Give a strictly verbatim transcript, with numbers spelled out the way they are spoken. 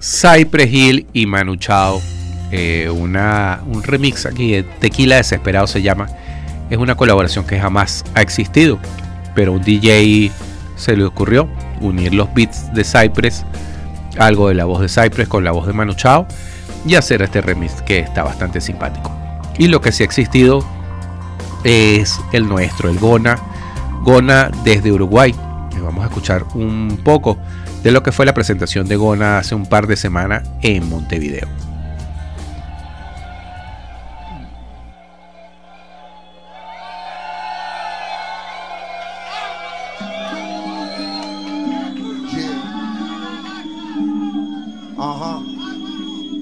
Cypress Hill y Manu Chao, eh, una, un remix aquí de Tequila Desesperado se llama. Es una colaboración que jamás ha existido, pero a un D J se le ocurrió unir los beats de Cypress, algo de la voz de Cypress con la voz de Manu Chao, y hacer este remix que está bastante simpático. Y lo que sí ha existido es el nuestro, el Gona, Gona desde Uruguay. Y vamos a escuchar un poco de lo que fue la presentación de Gona hace un par de semanas en Montevideo.